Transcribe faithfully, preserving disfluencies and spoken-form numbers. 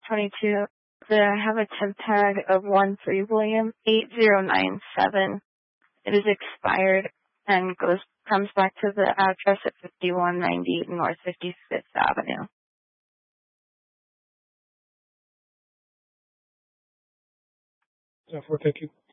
twenty-two. I have a temp tag of one three William eight zero nine seven. It is expired and goes comes back to the address at fifty-one ninety North fifty-fifth Avenue. Yeah, for thank you.